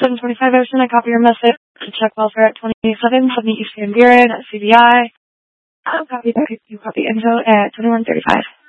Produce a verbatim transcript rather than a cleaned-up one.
seven twenty-five Ocean, I copy your message. Check welfare at twenty-seven seventy East Van Buren at C B I. I'll copy that. You copy info at twenty-one thirty-five.